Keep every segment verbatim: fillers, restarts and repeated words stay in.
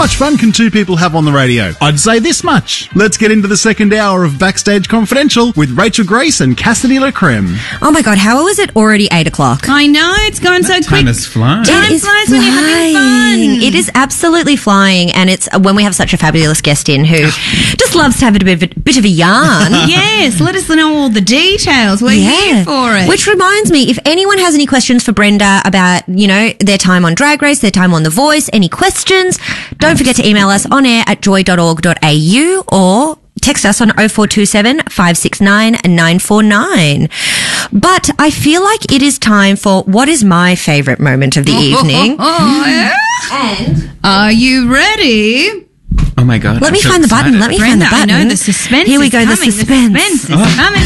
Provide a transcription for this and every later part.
much fun can two people have on the radio? I'd say this much. Let's get into the second hour of Backstage Confidential with Rachel Grace and Cassidy LaCreme. Oh my God, how is it already eight o'clock? I know, it's going so quick. Time is flying. Time It is flies when you're having flying. fun. It is absolutely flying, and it's when we have such a fabulous guest in who just loves to have a bit of a, bit of a yarn. Yes, let us know all the details. We're here for it. Which reminds me, if anyone has any questions for Brenda about, you know, their time on Drag Race, their time on The Voice, any questions, don't forget to email us on air at joy dot org dot a u or text us on oh four two seven, five six nine, nine four nine. But I feel like it is time for what is my favourite moment of the evening. Oh, yeah. And Are you ready? Oh my God. let I'm me so find the button. excited. Let me Brenda, find the I button. know the suspense Here we is go, coming. the suspense. The suspense is coming.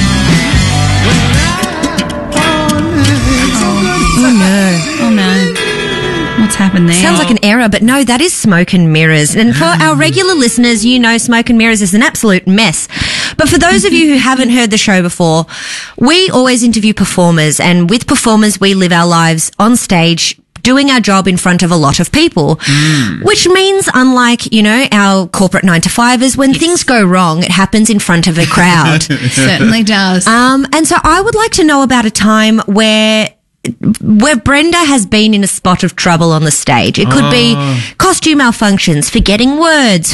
Oh no. Oh, no. What's happened there? Sounds like an error, but no, that is Smoke and Mirrors. And for our regular listeners, you know Smoke and Mirrors is an absolute mess. But for those of you who haven't heard the show before, we always interview performers, and with performers, we live our lives on stage doing our job in front of a lot of people, mm. which means unlike, you know, our corporate nine to fivers, when yes. things go wrong, it happens in front of a crowd. Certainly does. Um, and so I would like to know about a time where where Brenda has been in a spot of trouble on the stage. It could oh. be costume malfunctions, forgetting words,